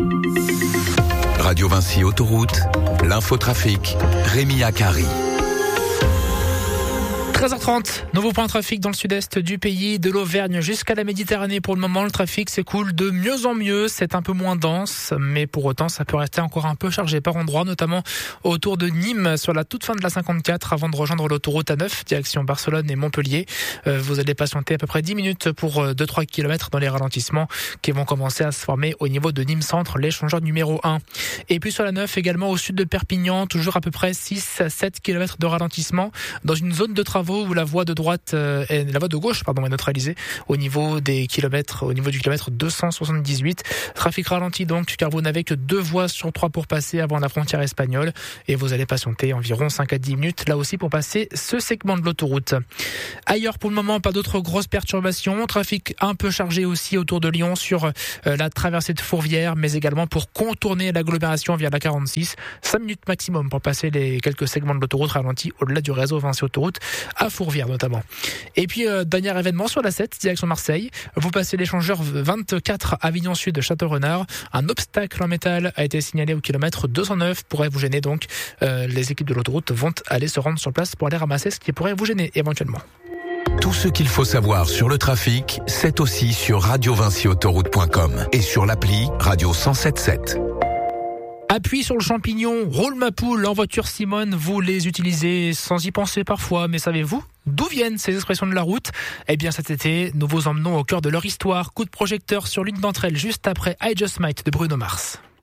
Radio Vinci Autoroute, l'infotrafic, Rémi Akari. 13h30, nouveau point de trafic dans le sud-est du pays, de l'Auvergne jusqu'à la Méditerranée. Pour le moment, le trafic s'écoule de mieux en mieux. C'est un peu moins dense, mais pour autant, ça peut rester encore un peu chargé par endroits, notamment autour de Nîmes, sur la toute fin de la 54, avant de rejoindre l'autoroute A9, direction Barcelone et Montpellier. Vous allez patienter à peu près 10 minutes pour 2-3 km dans les ralentissements qui vont commencer à se former au niveau de Nîmes Centre, l'échangeur numéro 1. Et puis sur la 9, également au sud de Perpignan, toujours à peu près 6-7 km de ralentissement dans une zone de travaux où la voie de gauche est neutralisée au niveau du kilomètre 278. Trafic ralenti donc, car vous n'avez que 2 voies sur 3 pour passer avant la frontière espagnole et vous allez patienter environ 5 à 10 minutes là aussi pour passer ce segment de l'autoroute. Ailleurs pour le moment, pas d'autres grosses perturbations. Trafic un peu chargé aussi autour de Lyon sur la traversée de Fourvière, mais également pour contourner l'agglomération via la 46. 5 minutes maximum pour passer les quelques segments de l'autoroute ralentis au-delà du réseau Vinci Autoroute à Fourvière notamment. Et puis dernier événement sur la 7, direction Marseille. Vous passez l'échangeur 24 Avignon Sud Château-Renard. Un obstacle en métal a été signalé au kilomètre 209, pourrait vous gêner donc. Les équipes de l'autoroute vont aller se rendre sur place pour aller ramasser ce qui pourrait vous gêner éventuellement. Tout ce qu'il faut savoir sur le trafic, c'est aussi sur radiovinciautoroute.com et sur l'appli Radio 107.7. Appuie sur le champignon, roule ma poule en voiture Simone, vous les utilisez sans y penser parfois, mais savez-vous d'où viennent ces expressions de la route? Eh bien cet été, nous vous emmenons au cœur de leur histoire. Coup de projecteur sur l'une d'entre elles juste après I Just Might de Bruno Mars.